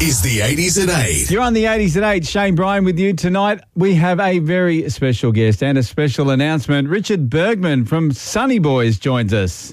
is the 80s at 8. You're on the 80s at 8. Shane Bryan with you tonight. We have a very special guest and a special announcement. Richard Bergman from Sunny Boys joins us.